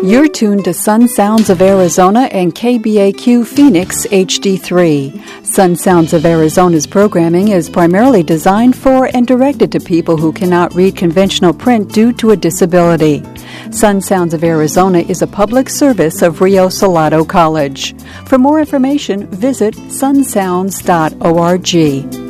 You're tuned to Sun Sounds of Arizona and KBAQ Phoenix HD3. Sun Sounds of Arizona's programming is primarily designed for and directed to people who cannot read conventional print due to a disability. Sun Sounds of Arizona is a public service of Rio Salado College. For more information, visit sunsounds.org.